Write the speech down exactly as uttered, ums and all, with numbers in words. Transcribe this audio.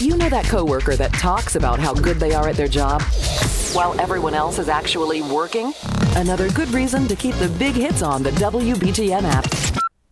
You know that coworker that talks about how good they are at their job while everyone else is actually working? Another good reason to keep the big hits on the W B T M app.